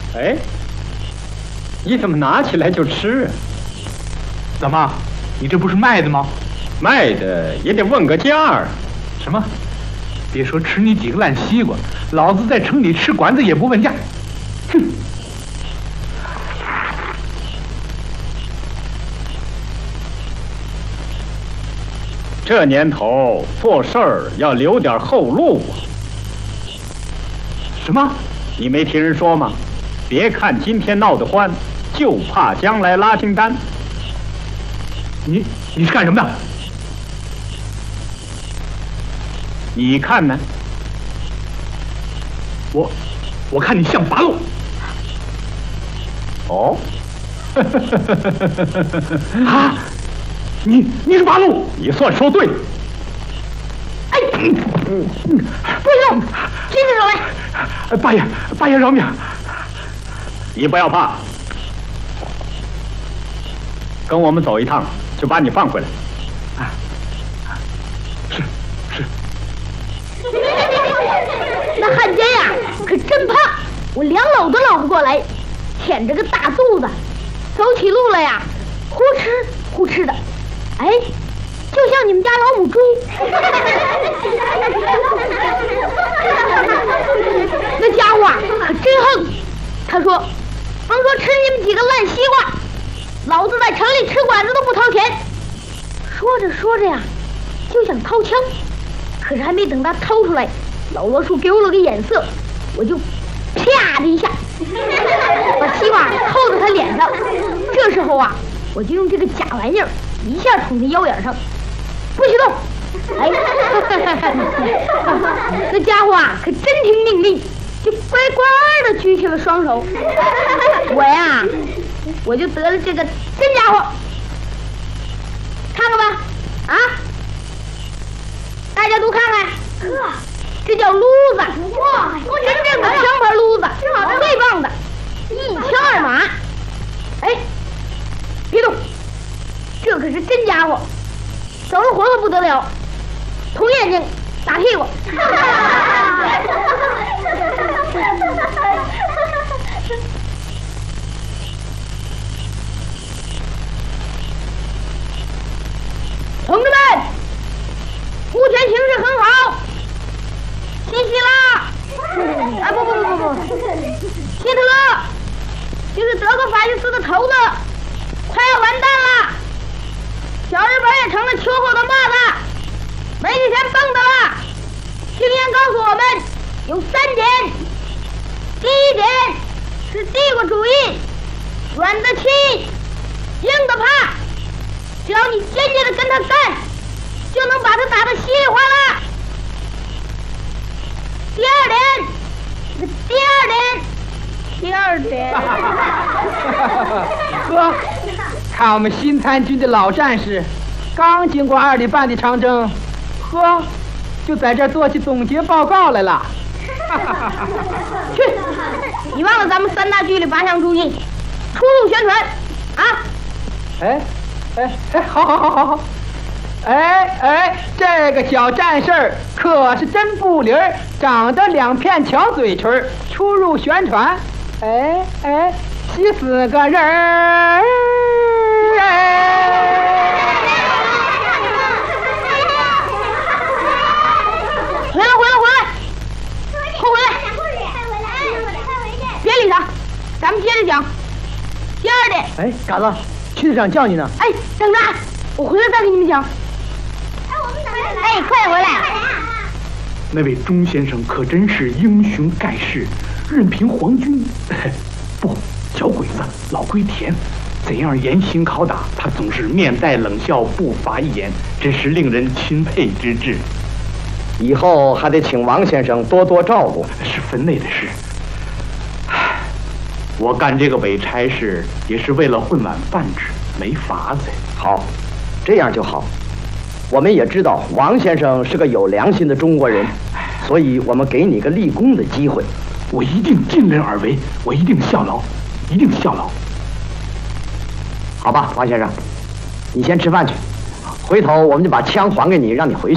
哎，你怎么拿起来就吃啊？ 怎么，你这不是卖的吗？ 卖的也得问个价儿。 什么？别说吃你几个烂西瓜，老子在城里吃馆子也不问价。哼！ 这年头做事儿要留点后路啊。 什么？ 你没听人说吗？别看今天闹得欢，就怕将来拉清单。 你是干什么的？ 你看呢？ 我看你像八路。 哦， 啊，你是八路？ 你算说对了。 哎，不用，举起手来。 八爷饶命！ 你不要怕，跟我们走一趟，就把你放回来。 是。 那汉奸呀，可真怕！我两搂都搂不过来，舔着个大肚子，走起路来呀，呼哧呼哧的，哎，就像你们家老母猪。那家伙啊，可真横！他说，甭说吃你们几个烂西瓜，老子在城里吃馆子都不掏钱。说着说着呀，就想掏枪，可是还没等他掏出来，老罗叔给我了个眼色，我就啪的一下把西瓜扣在他脸上。这时候啊，我就用这个假玩意儿一下捅他腰眼上，不许动！哎，那家伙啊可真听命令，就乖乖的举起了双手。我就得了这个真家伙，看看吧，啊，大家都看看，这叫撸子，哇，真正的枪牌撸子，最棒的，一枪二马。哎，别动，这可是真家伙，手上活的不得了，捅眼睛，打屁股。同志们，目前形势很好，新希腊，啊不，希特勒就是德国法西斯的头子，快要完蛋了。小日本也成了秋后的蚂蚱，没几天蹦的了。经验告诉我们有3点，第一点是帝国主义，软的气，硬的怕，只要你坚决的跟他干，就能把他打得稀里哗啦。第二点， 呵，看我们新参军的老战士，刚经过2里半的长征，呵，就在这儿做起总结报告来了。 去，你忘了咱们3大纪律8项注意，出入宣传啊！ 好。这个小战士儿可是真不灵儿，长得2片巧嘴唇儿，出入宣传，14个人儿， 回来，后回来，别理他，咱们接着讲。第二点， 哎，嘎子，区队长叫你呢。 哎，等着，我回来再给你们讲。哎，快点回来！ 那位钟先生可真是英雄盖世，任凭皇军不小鬼子老龟田怎样严刑拷打，他总是面带冷笑，不发一言，真是令人钦佩之至。 以后还得请王先生多多照顾， 是分内的事。我干这个伪差事也是为了混碗饭吃，没法子。 好，这样就好。我们也知道王先生是个有良心的中国人，所以我们给你个立功的机会。 我一定尽人而为，我一定效劳，一定效劳。 好吧，王先生，你先吃饭去，回头我们就把枪还给你，让你回去。